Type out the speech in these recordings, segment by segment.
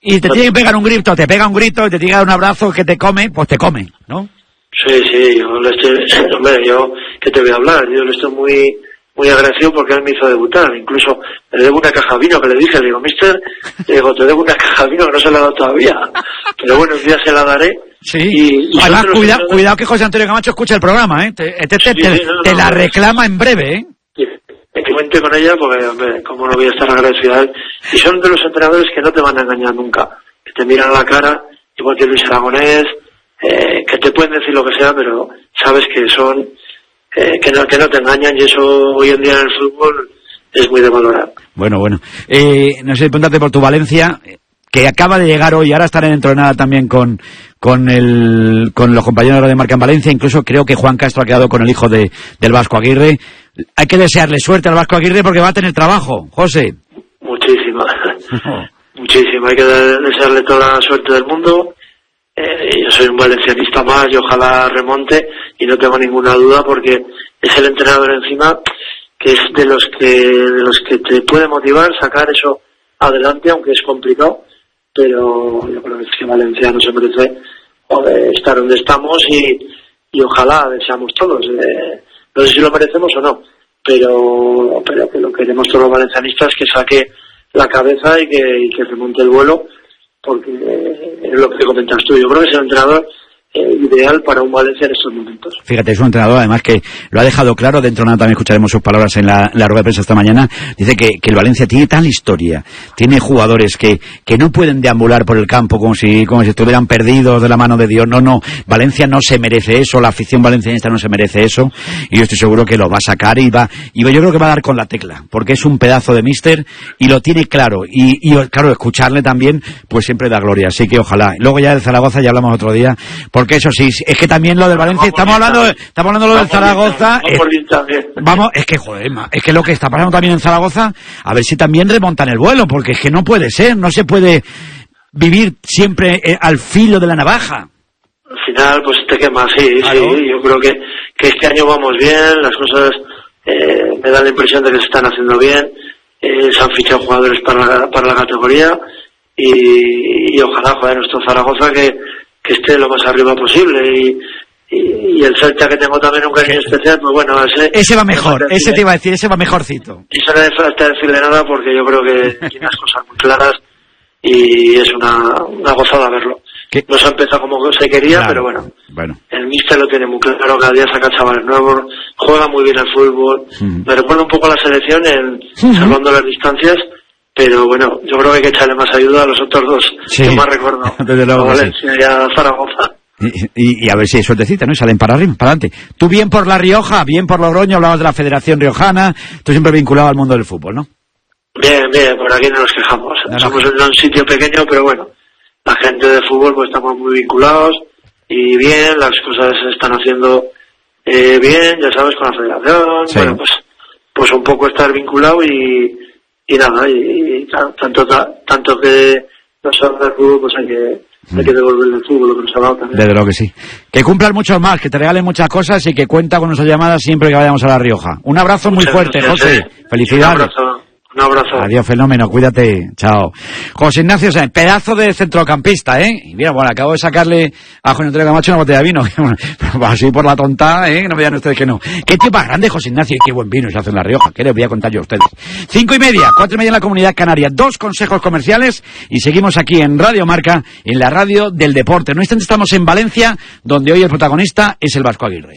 y te tiene que pegar un grito, te pega un grito y te tira un abrazo que te come, pues te come, ¿no? Sí, yo le estoy, hombre, ¿qué te voy a hablar? Yo le estoy muy agradecido porque él me hizo debutar, incluso le debo una caja de vino que le dije, le digo, mister, te debo una caja de vino que no se la he dado todavía, pero bueno, un día se la daré. Sí, y además cuidado que José Antonio Camacho escucha el programa, te la reclama en breve, Que cuente con ella porque, hombre, como no voy a estar agradecido a él. Y son de los entrenadores que no te van a engañar nunca, que te miran a la cara, igual que Luis Aragonés, que te pueden decir lo que sea, pero sabes que son que no te engañan, y eso hoy en día en el fútbol es muy de valorar. Bueno, no sé, pregúntate por tu Valencia, que acaba de llegar hoy, ahora estaré dentro de nada también con los compañeros de Marca en Valencia, incluso creo que Juan Castro ha quedado con el hijo del Vasco Aguirre. Hay que desearle suerte al Vasco Aguirre porque va a tener trabajo, José. Muchísima, hay que desearle toda la suerte del mundo. Yo soy un valencianista más y ojalá remonte, y no tengo ninguna duda porque es el entrenador encima que es de los que te puede motivar, sacar eso adelante, aunque es complicado, pero yo creo que Valencia no se merece estar donde estamos y ojalá deseamos todos. No sé si lo merecemos o no, pero que lo queremos todos los valencianistas, que saque la cabeza y que remonte el vuelo, porque es lo que comentas tú. Yo creo que es el entrenador ideal para un Valencia en estos momentos. Fíjate, es un entrenador además que lo ha dejado claro, dentro de nada también escucharemos sus palabras en la rueda de prensa esta mañana. Dice que el Valencia tiene tal historia, tiene jugadores que no pueden deambular por el campo como si estuvieran perdidos de la mano de Dios. No, Valencia no se merece eso, la afición valencianista no se merece eso, y yo estoy seguro que lo va a sacar y yo creo que va a dar con la tecla, porque es un pedazo de míster y lo tiene claro, y claro, escucharle también pues siempre da gloria, así que ojalá. Luego ya del Zaragoza ya hablamos otro día, porque eso sí, es que también lo del Valencia, estamos hablando lo del Zaragoza, es que joder, es que lo que está pasando también en Zaragoza, a ver si también remontan el vuelo, porque es que no puede ser, no se puede vivir siempre al filo de la navaja. Al final pues te quemas, sí, yo creo que este año vamos bien, las cosas me da la impresión de que se están haciendo bien, se han fichado jugadores para la categoría, y ojalá, nuestro Zaragoza que esté lo más arriba posible, y el Celta, que tengo también un cariño especial, pues bueno, ese va mejor, ese te iba a decir, ese va mejorcito. Y no le falta decirle nada porque yo creo que tiene las cosas muy claras y es una gozada verlo. ¿Qué? No se ha empezado como se quería, claro, pero bueno, el míster lo tiene muy claro, cada día saca chavales nuevos, juega muy bien al fútbol, me recuerda un poco a la selección salvando las distancias. Pero bueno, yo creo que hay que echarle más ayuda a los otros dos, que más recuerdo, desde luego, a Valencia y a Zaragoza. Y a ver si hay suertecita, ¿no? Y salen para arriba, para adelante. Tú bien por La Rioja, bien por Logroño, hablabas de la Federación Riojana, tú siempre vinculado al mundo del fútbol, ¿no? Bien, por aquí no nos quejamos. Somos en un sitio pequeño, pero bueno, la gente de fútbol pues estamos muy vinculados y bien, las cosas se están haciendo bien, ya sabes, con la Federación, sí. Bueno, pues un poco estar vinculado y nada, y tanto que nos ha dado el fútbol, pues hay que devolverle el fútbol lo que nos ha dado también. Desde luego que sí. Que cumplan muchos más, que te regalen muchas cosas y que cuenta con nuestras llamadas siempre que vayamos a La Rioja. Un abrazo muy fuerte, José. Felicidades. Un abrazo. Adiós, fenómeno, cuídate. Chao. José Ignacio Sáenz, pedazo de centrocampista, Y mira, acabo de sacarle a José Antonio Camacho una botella de vino. Pero así por la tonta, no me digan ustedes que no. Qué tío más grande, José Ignacio, y qué buen vino se hace en La Rioja. ¿Qué les voy a contar yo a ustedes? 5:30, 4:30 en la Comunidad Canaria. 2 consejos comerciales y seguimos aquí en Radio Marca, en la radio del deporte. En un instante estamos en Valencia, donde hoy el protagonista es el Vasco Aguirre.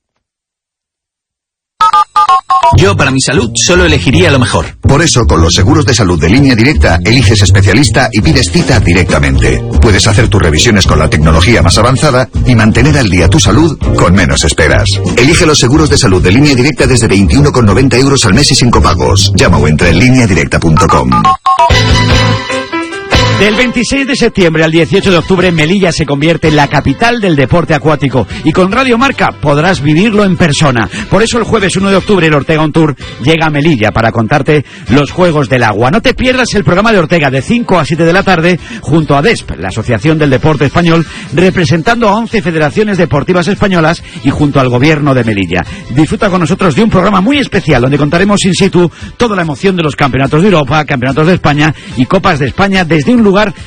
Yo, para mi salud, solo elegiría lo mejor. Por eso, con los seguros de salud de Línea Directa, eliges especialista y pides cita directamente. Puedes hacer tus revisiones con la tecnología más avanzada y mantener al día tu salud con menos esperas. Elige los seguros de salud de Línea Directa desde 21,90 euros al mes y sin copagos. Llama o entra en lineadirecta.com. Del 26 de septiembre al 18 de octubre, Melilla se convierte en la capital del deporte acuático y con Radio Marca podrás vivirlo en persona. Por eso el jueves 1 de octubre el Ortega On Tour llega a Melilla para contarte los Juegos del Agua. No te pierdas el programa de Ortega de 5 a 7 de la tarde junto a DESP, la Asociación del Deporte Español, representando a 11 federaciones deportivas españolas y junto al Gobierno de Melilla. Disfruta con nosotros de un programa muy especial donde contaremos in situ toda la emoción de los campeonatos de Europa, campeonatos de España y Copas de España desde un lugar